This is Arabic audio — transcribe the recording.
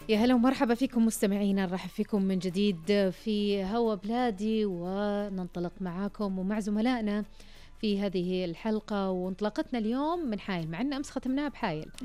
يا هلا ومرحبا فيكم مستمعينا، نرحب فيكم من جديد في هوا بلادي، وننطلق معاكم ومع زملائنا في هذه الحلقة. وانطلاقتنا اليوم من حايل، مع أن أمس ختمناها بحايل.